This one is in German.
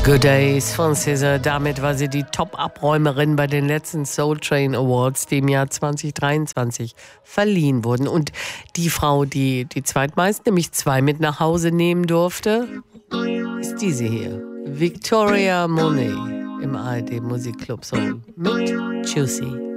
Good Days von SZA. Damit war sie die Top-Abräumerin bei den letzten Soul Train Awards, die im Jahr 2023 verliehen wurden. Und die Frau, die die zweitmeisten, nämlich 2 mit nach Hause nehmen durfte, ist diese hier. Victoria Monet im ARD Musikclub Soul mit Juicy.